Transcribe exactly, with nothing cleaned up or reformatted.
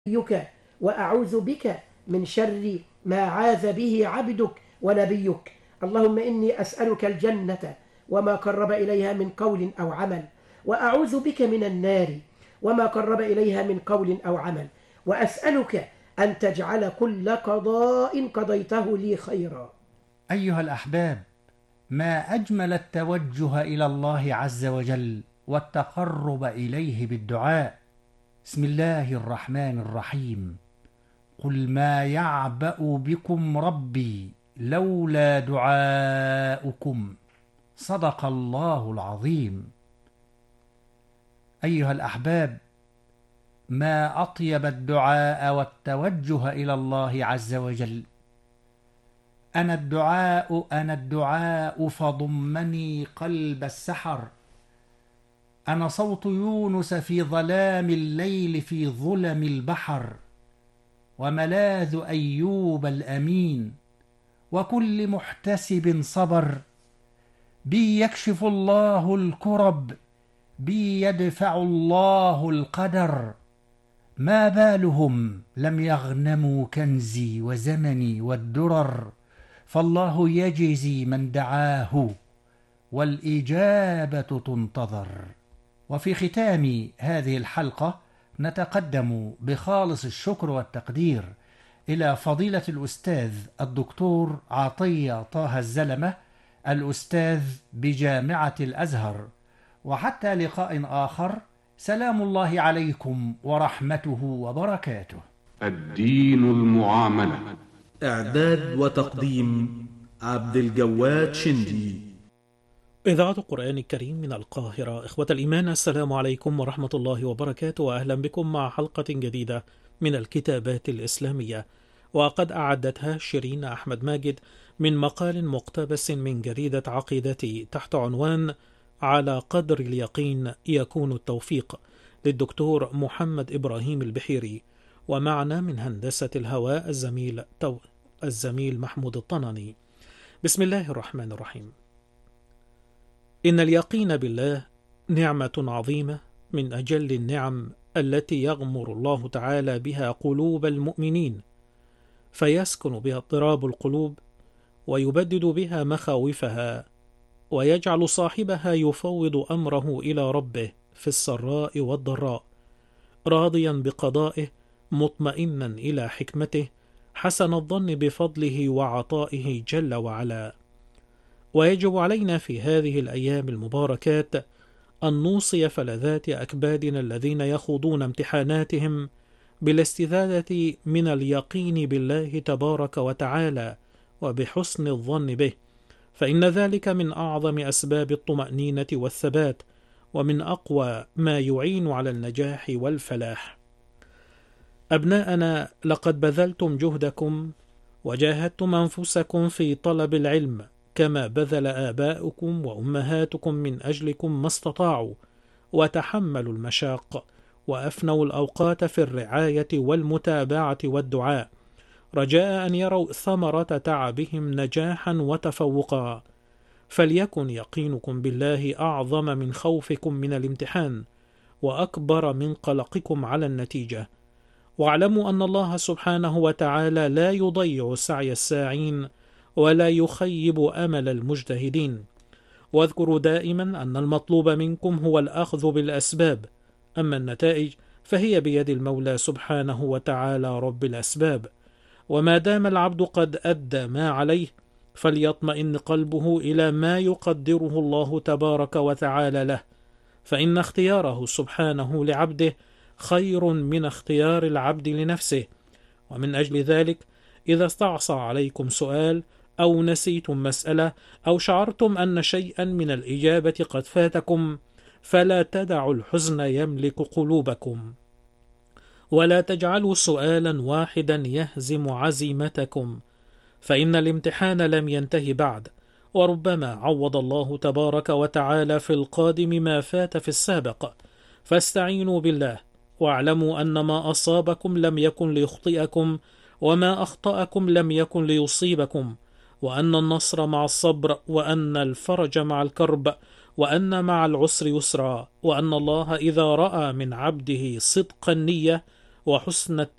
نبيك وأعوذ بك من شر ما عاذ به عبدك ونبيك. اللهم إني أسألك الجنة وما قرب إليها من قول أو عمل، وأعوذ بك من النار وما قرب إليها من قول أو عمل، وأسألك أن تجعل كل قضاء قضيته لي خيرا. أيها الأحباب، ما أجمل التوجه إلى الله عز وجل والتقرب إليه بالدعاء. بسم الله الرحمن الرحيم. قل ما يعبأ بكم ربي لولا دعاؤكم. صدق الله العظيم. أيها الأحباب، ما أطيب الدعاء والتوجه إلى الله عز وجل. أنا الدعاء أنا الدعاء فضمني قلب السحر. أنا صوت يونس في ظلام الليل في ظلم البحر، وملاذ أيوب الأمين، وكل محتسب صبر. بي يكشف الله الكرب، بي يدفع الله القدر. ما بالهم لم يغنموا كنزي وزمني والدرر، فالله يجزي من دعاه والإجابة تنتظر. وفي ختام هذه الحلقة نتقدم بخالص الشكر والتقدير إلى فضيلة الأستاذ الدكتور عطية طه الزلمة، الأستاذ بجامعة الأزهر. وحتى لقاء آخر، سلام الله عليكم ورحمته وبركاته. الدين المعاملة. إعداد وتقديم عبد الجواد شندي. إذاعة القرآن الكريم من القاهرة. إخوة الإيمان، السلام عليكم ورحمة الله وبركاته، وأهلا بكم مع حلقة جديدة من الكتابات الإسلامية، وقد أعدتها شيرين أحمد ماجد من مقال مقتبس من جريدة عقيدتي تحت عنوان على قدر اليقين يكون التوفيق، للدكتور محمد إبراهيم البحيري، ومعنا من هندسة الهواء الزميل تو الزميل محمود الطناني. بسم الله الرحمن الرحيم. إن اليقين بالله نعمة عظيمة من أجل النعم التي يغمر الله تعالى بها قلوب المؤمنين، فيسكن بها اضطراب القلوب، ويبدد بها مخاوفها، ويجعل صاحبها يفوض أمره إلى ربه في السراء والضراء، راضيا بقضائه، مطمئنا إلى حكمته، حسن الظن بفضله وعطائه جل وعلا. ويجب علينا في هذه الأيام المباركات أن نوصي فلذات أكبادنا الذين يخوضون امتحاناتهم بالاستزادة من اليقين بالله تبارك وتعالى وبحسن الظن به، فإن ذلك من أعظم أسباب الطمأنينة والثبات، ومن أقوى ما يعين على النجاح والفلاح. أبناءنا، لقد بذلتم جهدكم وجاهدتم أنفسكم في طلب العلم، كما بذل آباؤكم وأمهاتكم من أجلكم ما استطاعوا، وتحملوا المشاق، وأفنوا الأوقات في الرعاية والمتابعة والدعاء، رجاء أن يروا ثمرة تعبهم نجاحا وتفوقا. فليكن يقينكم بالله أعظم من خوفكم من الامتحان، وأكبر من قلقكم على النتيجة. واعلموا أن الله سبحانه وتعالى لا يضيع سعي الساعين ولا يخيب أمل المجتهدين. واذكروا دائما أن المطلوب منكم هو الأخذ بالأسباب، أما النتائج فهي بيد المولى سبحانه وتعالى رب الأسباب. وما دام العبد قد أدى ما عليه، فليطمئن قلبه إلى ما يقدره الله تبارك وتعالى له، فإن اختياره سبحانه لعبده خير من اختيار العبد لنفسه. ومن أجل ذلك، إذا استعصى عليكم سؤال، أو نسيتم مسألة، أو شعرتم أن شيئا من الإجابة قد فاتكم، فلا تدعوا الحزن يملك قلوبكم، ولا تجعلوا سؤالا واحدا يهزم عزيمتكم، فإن الامتحان لم ينتهي بعد، وربما عوض الله تبارك وتعالى في القادم ما فات في السابق. فاستعينوا بالله، واعلموا أن ما أصابكم لم يكن ليخطئكم، وما أخطأكم لم يكن ليصيبكم، وأن النصر مع الصبر، وأن الفرج مع الكرب، وأن مع العسر يسرا، وأن الله إذا رأى من عبده صدق النية وحسن